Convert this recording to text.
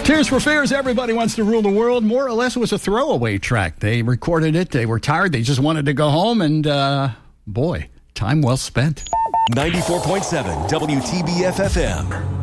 Tears for Fears, Everybody Wants to Rule the World. More or less, it was a throwaway track. They recorded it. They were tired. They just wanted to go home. And, boy, time well spent. 94.7 WTBF FM.